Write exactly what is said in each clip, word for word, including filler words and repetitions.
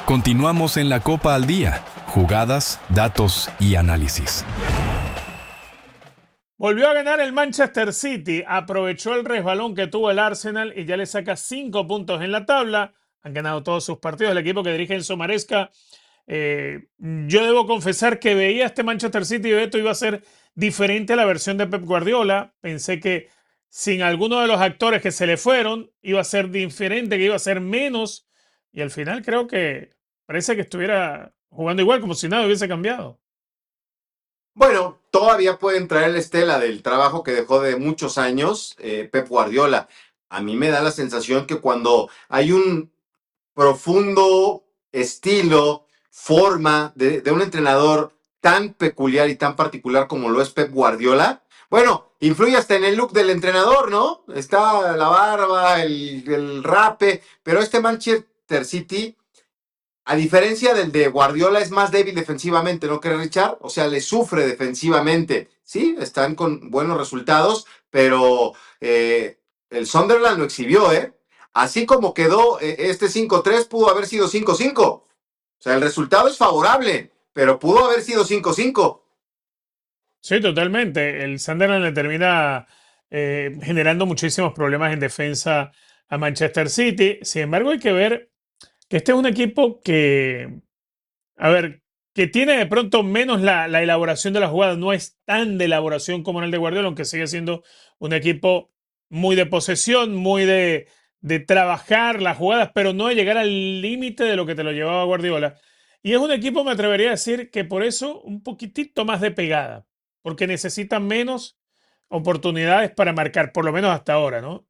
Continuamos en la Copa al Día. Jugadas, datos y análisis. Volvió a ganar el Manchester City, aprovechó el resbalón que tuvo el Arsenal y ya le saca cinco puntos en la tabla. Han ganado todos sus partidos. El equipo que dirige Enzo Maresca. Eh, yo debo confesar que veía este Manchester City, Beto, iba a ser diferente a la versión de Pep Guardiola. Pensé que sin alguno de los actores que se le fueron, iba a ser diferente, que iba a ser menos. Y al final creo que parece que estuviera jugando igual, como si nada hubiese cambiado. Bueno, todavía pueden traer la estela del trabajo que dejó de muchos años eh, Pep Guardiola. A mí me da la sensación que cuando hay un profundo estilo, forma de, de un entrenador tan peculiar y tan particular como lo es Pep Guardiola, bueno, influye hasta en el look del entrenador, ¿no? Está la barba, el, el rape, pero este Manchester City, a diferencia del de Guardiola, es más débil defensivamente, ¿no crees, Richard? O sea, le sufre defensivamente. Sí, están con buenos resultados, pero eh, el Sunderland lo exhibió, ¿eh? Así como quedó eh, este cinco tres, pudo haber sido cinco cinco. O sea, el resultado es favorable, pero pudo haber sido cinco cinco. Sí, totalmente. El Sunderland le termina eh, generando muchísimos problemas en defensa a Manchester City. Sin embargo, hay que ver que este es un equipo que, a ver, que tiene de pronto menos la, la elaboración de la jugada. No es tan de elaboración como en el de Guardiola, aunque sigue siendo un equipo muy de posesión, muy de, de trabajar las jugadas, pero no de llegar al límite de lo que te lo llevaba Guardiola. Y es un equipo, me atrevería a decir, que por eso un poquitito más de pegada, porque necesita menos oportunidades para marcar, por lo menos hasta ahora, ¿no?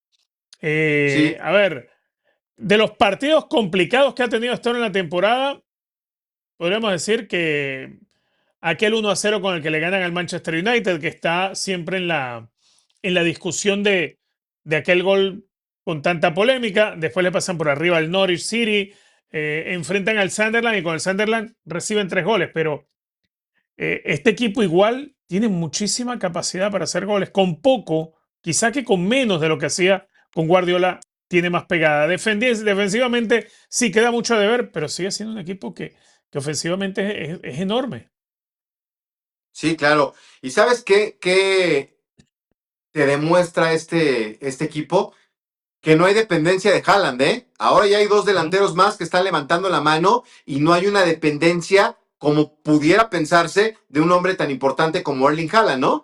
Eh, Sí, a ver, de los partidos complicados que ha tenido hasta ahora en la temporada, podríamos decir que aquel uno a cero con el que le ganan al Manchester United, que está siempre en la, en la discusión de, de aquel gol con tanta polémica. Después le pasan por arriba al Norwich City, eh, enfrentan al Sunderland y con el Sunderland reciben tres goles. Pero eh, este equipo igual tiene muchísima capacidad para hacer goles. Con poco, quizá que con menos de lo que hacía con Guardiola, tiene más pegada. Defendi- defensivamente sí queda mucho de ver, pero sigue siendo un equipo que, que ofensivamente es, es, es enorme. sí, claro. ¿Y sabes qué, qué te demuestra este, este equipo? Que no hay dependencia de Haaland, ¿eh? Ahora ya hay dos ¿No? delanteros más que están levantando la mano y no hay una dependencia como pudiera pensarse de un hombre tan importante como Erling Haaland, ¿no?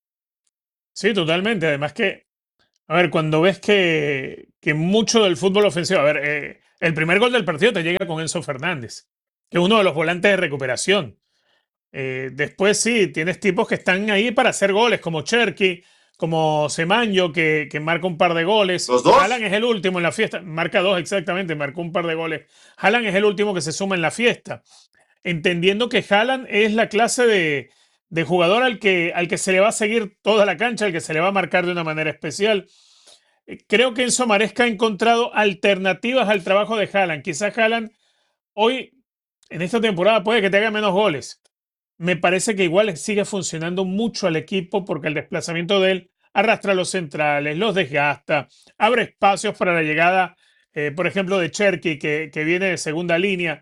Sí, totalmente. Además que, a ver, cuando ves que, que mucho del fútbol ofensivo, a ver, eh, el primer gol del partido te llega con Enzo Fernández, que es uno de los volantes de recuperación. Eh, después sí, tienes tipos que están ahí para hacer goles, como Cherky, como Semanyo, que, que marca un par de goles. Los dos. Haaland es el último en la fiesta, marca dos exactamente, marcó un par de goles. Haaland es el último que se suma en la fiesta, entendiendo que Haaland es la clase de, de jugador al que, al que se le va a seguir toda la cancha, al que se le va a marcar de una manera especial. Eh, Creo que Enzo Maresca ha encontrado alternativas al trabajo de Haaland. Quizás Haaland hoy, en esta temporada, puede que te haga menos goles. Me parece que igual sigue funcionando mucho al equipo porque el desplazamiento de él arrastra a los centrales, los desgasta, abre espacios para la llegada, eh, por ejemplo, de Cherky, que, que viene de segunda línea.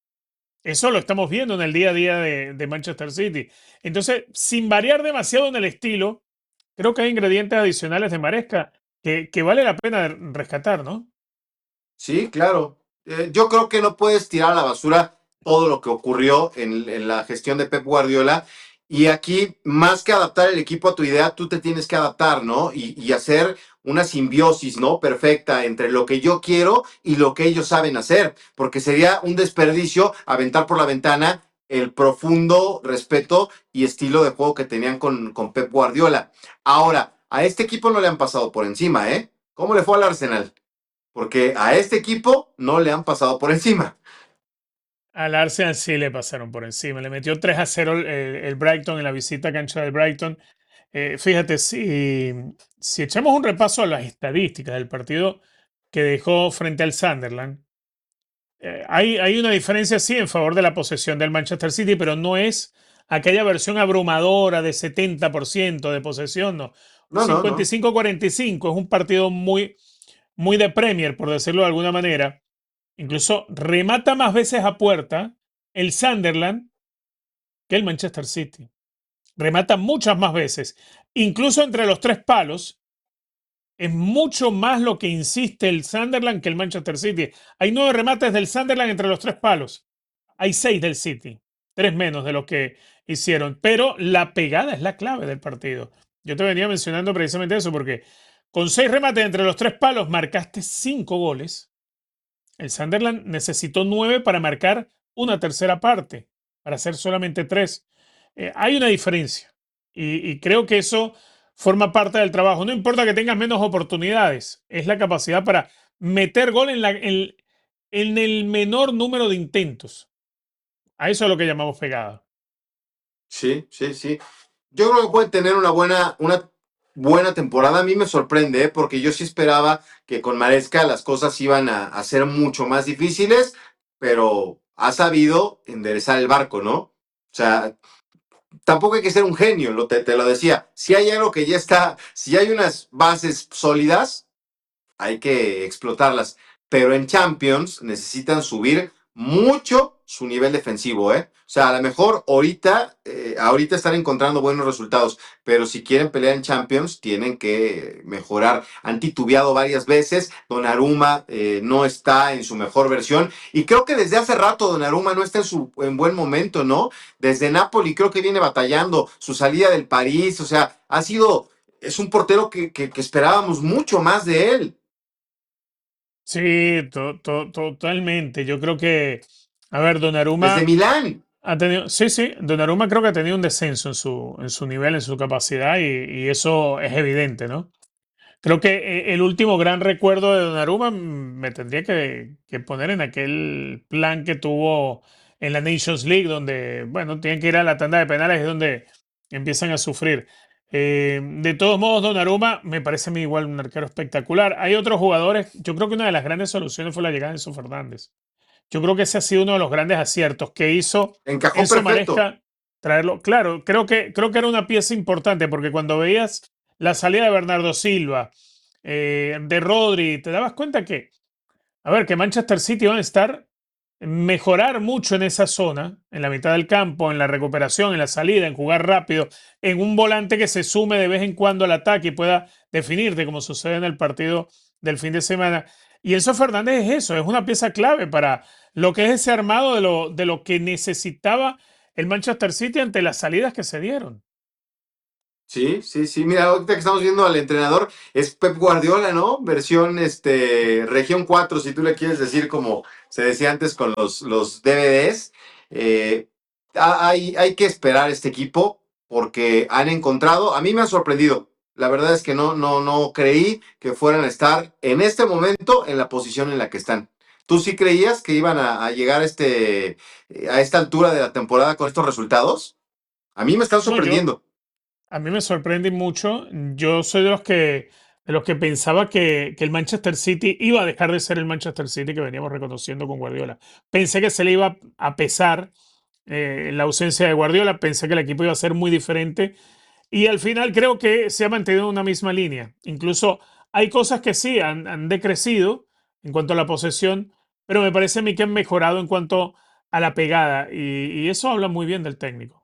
Eso lo estamos viendo en el día a día de, de Manchester City. Entonces, sin variar demasiado en el estilo, creo que hay ingredientes adicionales de Maresca que, que vale la pena rescatar, ¿no? Sí, claro. Eh, yo creo que no puedes tirar a la basura todo lo que ocurrió en, en la gestión de Pep Guardiola. Y aquí, más que adaptar el equipo a tu idea, tú te tienes que adaptar, ¿no? Y, y hacer una simbiosis, ¿no? Perfecta entre lo que yo quiero y lo que ellos saben hacer. Porque sería un desperdicio aventar por la ventana el profundo respeto y estilo de juego que tenían con, con Pep Guardiola. Ahora, a este equipo no le han pasado por encima, ¿eh? ¿Cómo le fue al Arsenal? Porque a este equipo no le han pasado por encima. Al Arsenal sí le pasaron por encima. Le metió tres a cero el, el Brighton en la visita a cancha del Brighton. Eh, fíjate, si, si echamos un repaso a las estadísticas del partido que dejó frente al Sunderland, eh, hay, hay una diferencia sí en favor de la posesión del Manchester City, pero no es aquella versión abrumadora de setenta por ciento de posesión, no. No, no, cincuenta y no. cinco a cuarenta y cinco es un partido muy, muy de Premier, por decirlo de alguna manera. Incluso remata más veces a puerta el Sunderland que el Manchester City. Remata muchas más veces. Incluso entre los tres palos, es mucho más lo que insiste el Sunderland que el Manchester City. Hay nueve remates del Sunderland entre los tres palos. Hay seis del City. Tres menos de lo que hicieron. Pero la pegada es la clave del partido. Yo te venía mencionando precisamente eso porque con seis remates entre los tres palos marcaste cinco goles. El Sunderland necesitó nueve para marcar una tercera parte, para hacer solamente tres. Eh, hay una diferencia y, y creo que eso forma parte del trabajo. No importa que tengas menos oportunidades, es la capacidad para meter gol en, la, en, en el menor número de intentos. A eso es lo que llamamos pegada. Sí, sí, sí. Yo creo que puede tener una buena, una buena temporada. A mí me sorprende, ¿eh? Porque yo sí esperaba que con Maresca las cosas iban a, a ser mucho más difíciles, pero ha sabido enderezar el barco, ¿no? O sea, tampoco hay que ser un genio, lo, te, te lo decía. Si hay algo que ya está, si hay unas bases sólidas, hay que explotarlas. Pero en Champions necesitan subir mucho su nivel defensivo, ¿eh? O sea, a lo mejor ahorita, eh, ahorita están encontrando buenos resultados, pero si quieren pelear en Champions, tienen que mejorar. Han titubeado varias veces, Donnarumma eh, no está en su mejor versión, y creo que desde hace rato Donnarumma no está en su en buen momento, ¿no? Desde Napoli creo que viene batallando, su salida del París, o sea, ha sido, es un portero que, que, que esperábamos mucho más de él. Sí, to, to, totalmente. Yo creo que, a ver, Donnarumma Desde Milán. ha tenido, sí, sí, Donnarumma creo que ha tenido un descenso en su, en su nivel, en su capacidad y, y eso es evidente, ¿no? Creo que eh, el último gran recuerdo de Donnarumma mm, me tendría que, que poner en aquel plan que tuvo en la Nations League, donde, bueno, tienen que ir a la tanda de penales, es donde empiezan a sufrir. Eh, de todos modos, Donnarumma me parece a mí igual un arquero espectacular. Hay otros jugadores, yo creo que una de las grandes soluciones fue la llegada de Enzo Fernández. Yo creo que ese ha sido uno de los grandes aciertos que hizo Encajó Enzo perfecto. Maresca traerlo. Claro, creo que, creo que era una pieza importante porque cuando veías la salida de Bernardo Silva, eh, de Rodri, te dabas cuenta que, a ver, que Manchester City va a estar mejorar mucho en esa zona, en la mitad del campo, en la recuperación, en la salida, en jugar rápido, en un volante que se sume de vez en cuando al ataque y pueda definirte, como sucede en el partido del fin de semana. Y Enzo Fernández es eso, es una pieza clave para lo que es ese armado de lo, de lo que necesitaba el Manchester City ante las salidas que se dieron. Sí, sí, sí. Mira, ahorita que estamos viendo al entrenador, es Pep Guardiola, ¿no? Versión este, región cuatro, si tú le quieres decir como se decía antes con los, los D V Ds. Eh, hay, hay que esperar este equipo porque han encontrado, a mí me ha sorprendido. La verdad es que no, no, no creí que fueran a estar en este momento en la posición en la que están. ¿Tú sí creías que iban a, a llegar a, este, a esta altura de la temporada con estos resultados? A mí me están No, yo, sorprendiendo. a mí me sorprende mucho. Yo soy de los que, de los que pensaba que, que el Manchester City iba a dejar de ser el Manchester City que veníamos reconociendo con Guardiola. Pensé que se le iba a pesar eh, la ausencia de Guardiola, pensé que el equipo iba a ser muy diferente y al final creo que se ha mantenido en una misma línea. Incluso hay cosas que sí han, han decrecido en cuanto a la posesión, pero me parece a mí que han mejorado en cuanto a la pegada y, y eso habla muy bien del técnico.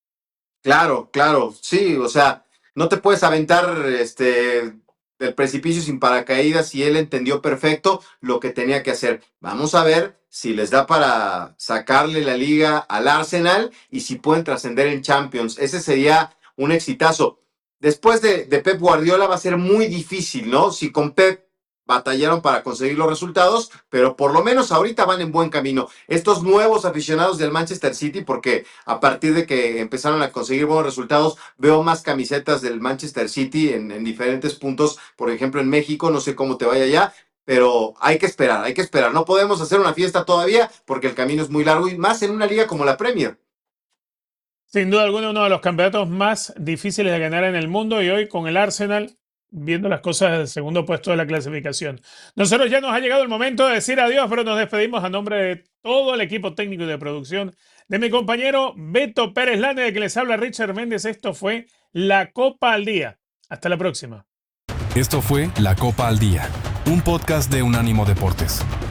Claro, claro, sí, o sea, no te puedes aventar este del precipicio sin paracaídas y él entendió perfecto lo que tenía que hacer. Vamos a ver si les da para sacarle la liga al Arsenal y si pueden trascender en Champions. Ese sería un exitazo. Después de, de Pep Guardiola va a ser muy difícil, ¿no? Si con Pep batallaron para conseguir los resultados, pero por lo menos ahorita van en buen camino. Estos nuevos aficionados del Manchester City, porque a partir de que empezaron a conseguir buenos resultados, veo más camisetas del Manchester City en, en diferentes puntos, por ejemplo en México, no sé cómo te vaya allá, pero hay que esperar, hay que esperar. No podemos hacer una fiesta todavía porque el camino es muy largo y más en una liga como la Premier. Sin duda alguna, uno de los campeonatos más difíciles de ganar en el mundo y hoy con el Arsenal viendo las cosas del segundo puesto de la clasificación. Nosotros ya nos ha llegado el momento de decir adiós, pero nos despedimos a nombre de todo el equipo técnico y de producción de mi compañero Beto Pérez Lane, de que les habla Richard Méndez. Esto fue La Copa al Día. Hasta la próxima. Esto fue La Copa al Día, un podcast de Unánimo Deportes.